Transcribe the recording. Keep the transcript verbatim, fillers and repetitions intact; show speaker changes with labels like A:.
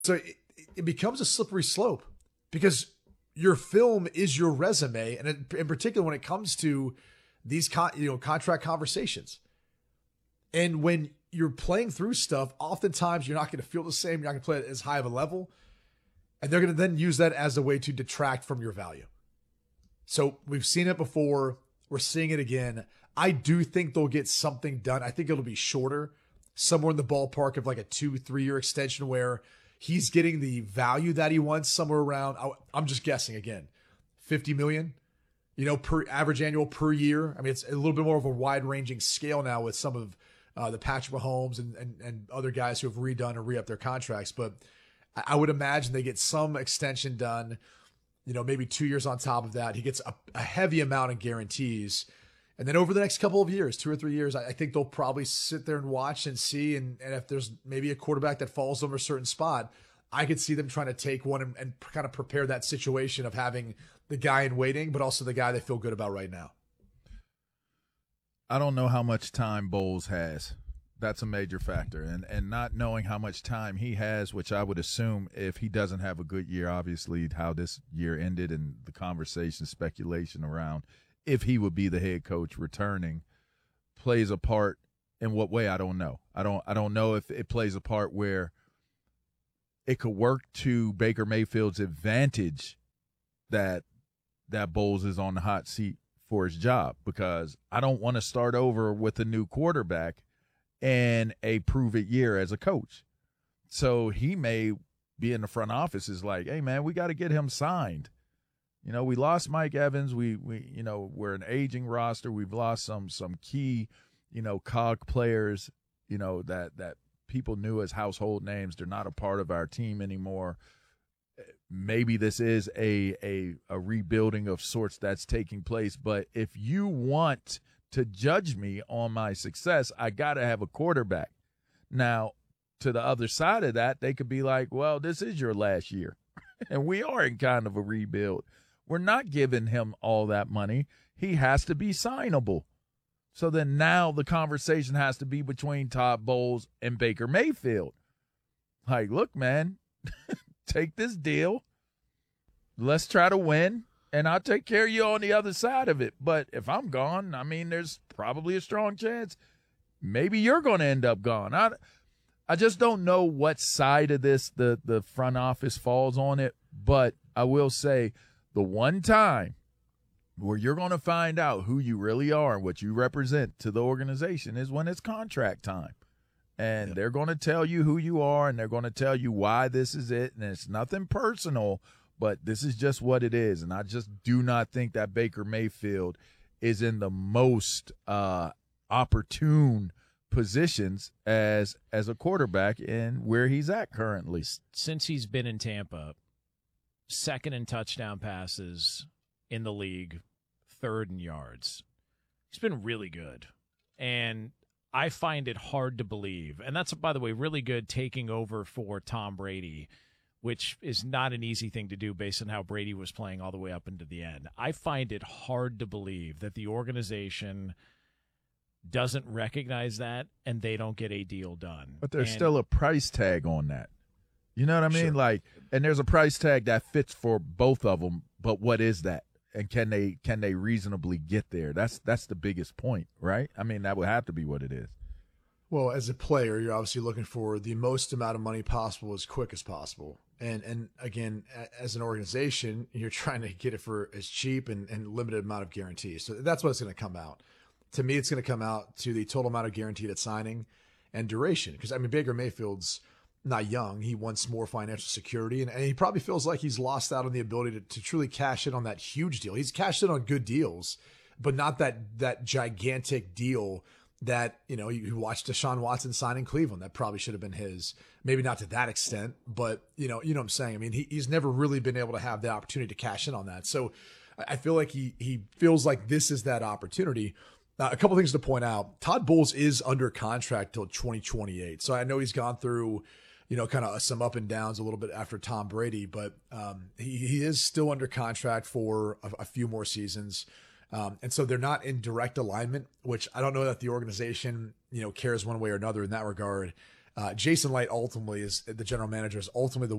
A: So it, it becomes a slippery slope because your film is your resume, and in, in particular when it comes to these con, you know contract conversations. And when you're playing through stuff, oftentimes you're not going to feel the same. You're not going to play at as high of a level, and they're going to then use that as a way to detract from your value. So we've seen it before. We're seeing it again. I do think they'll get something done. I think it'll be shorter, somewhere in the ballpark of like a two, three year extension where he's getting the value that he wants, somewhere around, I'm just guessing again, fifty million, you know, per average annual per year. I mean, it's a little bit more of a wide ranging scale now with some of uh, the Patrick Mahomes and, and, and other guys who have redone or re-upped their contracts. But I would imagine they get some extension done, you know, maybe two years on top of that. He gets a, a heavy amount of guarantees. And then over the next couple of years, two or three years, I think they'll probably sit there and watch and see. And, and if there's maybe a quarterback that falls over a certain spot, I could see them trying to take one and, and kind of prepare that situation of having the guy in waiting, but also the guy they feel good about right now.
B: I don't know how much time Bowles has. That's a major factor. And and not knowing how much time he has, which I would assume if he doesn't have a good year, obviously how this year ended and the conversation, speculation around if he would be the head coach returning plays a part. In what way, I don't know. I don't I don't know if it plays a part where it could work to Baker Mayfield's advantage that that Bowles is on the hot seat for his job, because I don't want to start over with a new quarterback and a prove-it year as a coach. So he may be in the front office is like, hey, man, we got to get him signed. You know, we lost Mike Evans. We, we, you know, we're an aging roster. We've lost some some key, you know, cog players, you know, that that people knew as household names. They're not a part of our team anymore. Maybe this is a a a rebuilding of sorts that's taking place. But if you want to judge me on my success, I got to have a quarterback. Now, to the other side of that, they could be like, well, this is your last year, and we are in kind of a rebuild. We're not giving him all that money. He has to be signable. So then now the conversation has to be between Todd Bowles and Baker Mayfield. Like, look, man, take this deal. Let's try to win, and I'll take care of you on the other side of it. But if I'm gone, I mean, there's probably a strong chance maybe you're going to end up gone. I, I just don't know what side of this the, the front office falls on it, but I will say the one time where you're going to find out who you really are and what you represent to the organization is when it's contract time. And yep. They're going to tell you who you are, and they're going to tell you why this is it. And it's nothing personal, but this is just what it is. And I just do not think that Baker Mayfield is in the most uh, opportune positions as as a quarterback in where he's at currently.
C: Since he's been in Tampa, second in touchdown passes in the league, third in yards. He's been really good. And I find it hard to believe. And that's, by the way, really good taking over for Tom Brady, which is not an easy thing to do based on how Brady was playing all the way up into the end. I find it hard to believe that the organization doesn't recognize that and they don't get a deal done.
B: But there's
C: and,
B: still a price tag on that. You know what I mean?
A: Sure.
B: Like, and there's a price tag that fits for both of them, but what is that? And can they can they reasonably get there? That's that's the biggest point, right? I mean, that would have to be what it is.
A: Well, as a player, you're obviously looking for the most amount of money possible as quick as possible. And and again, as an organization, you're trying to get it for as cheap and, and limited amount of guarantees. So that's what it's going to come out. To me, it's going to come out to the total amount of guaranteed at signing and duration. Because, I mean, Baker Mayfield's not young. He wants more financial security, and, and he probably feels like he's lost out on the ability to, to truly cash in on that huge deal. He's cashed in on good deals, but not that that gigantic deal that, you know, you, you watched Deshaun Watson sign in Cleveland. That probably should have been his. Maybe not to that extent, but, you know, you know what I'm saying? I mean, he, he's never really been able to have the opportunity to cash in on that. So I feel like he he feels like this is that opportunity. Uh, a couple things to point out. Todd Bowles is under contract till twenty twenty-eight. So I know he's gone through, you know, kind of some up and downs a little bit after Tom Brady, but um, he, he is still under contract for a, a few more seasons. Um, and so they're not in direct alignment, which I don't know that the organization, you know, cares one way or another in that regard. Uh, Jason Light ultimately is the general manager is ultimately the